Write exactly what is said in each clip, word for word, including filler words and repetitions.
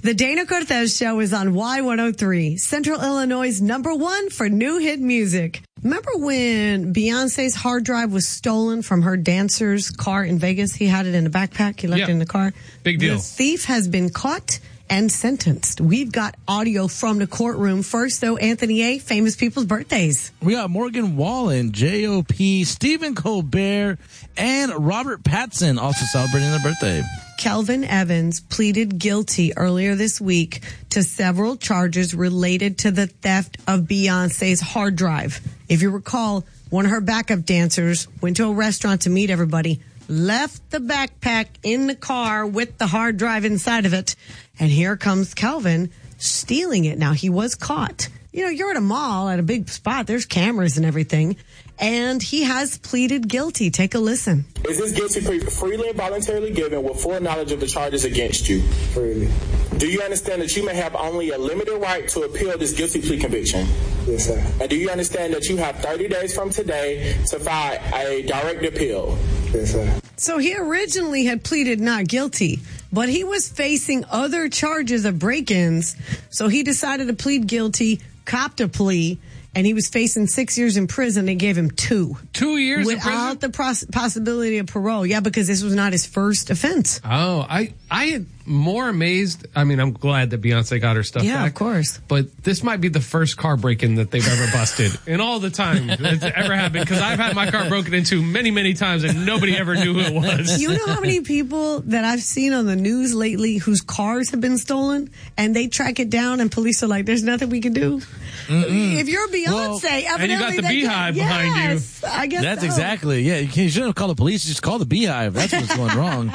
The Dana Cortez Show is on Y one oh three, Central Illinois' number one for new hit music. Remember when Beyonce's hard drive was stolen from her dancer's car in Vegas? He had it in a backpack. He left Yep. it in the car. Big deal. The thief has been caught and sentenced. We've got audio from the courtroom. First, though, Anthony A., famous people's birthdays. We got Morgan Wallen, J O P, Stephen Colbert, and Robert Pattinson also celebrating their birthday. Kelvin Evans pleaded guilty earlier this week to several charges related to the theft of Beyonce's hard drive. If you recall, one of her backup dancers went to a restaurant to meet everybody, left the backpack in the car with the hard drive inside of it, and here comes Kelvin stealing it. Now, he was caught. You know, you're at a mall at a big spot. There's cameras and everything. And he has pleaded guilty. Take a listen. Is this guilty plea freely and voluntarily given with full knowledge of the charges against you? Freely. Do you understand that you may have only a limited right to appeal this guilty plea conviction? Yes, sir. And do you understand that you have thirty days from today to file a direct appeal? Yes, sir. So he originally had pleaded not guilty, but he was facing other charges of break-ins. So he decided to plead guilty, copped a plea, and he was facing six years in prison. They gave him two. Two years in prison? Without the pros- possibility of parole. Yeah, because this was not his first offense. Oh, I I am more amazed. I mean, I'm glad that Beyonce got her stuff Yeah, back. of course. But this might be the first car break-in that they've ever busted in all the time that's ever happened. Because I've had my car broken into many, many times, and nobody ever knew who it was. You know how many people that I've seen on the news lately whose cars have been stolen, and they track it down, and police are like, "There's nothing we can do." Mm-mm. If you're Beyonce, Well, evidently and you got the they beehive can, behind you. yes, I guess That's so. exactly, yeah. You, can't, you shouldn't have called the police, just call the beehive. That's what's going wrong.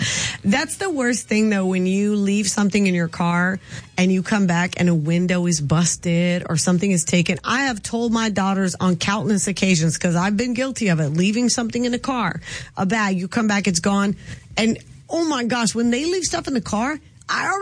That's the worst thing, though, when you leave something in your car and you come back and a window is busted or something is taken. I have told my daughters on countless occasions, because I've been guilty of it, leaving something in the car, a bag, you come back, it's gone. And, oh my gosh, when they leave stuff in the car, I already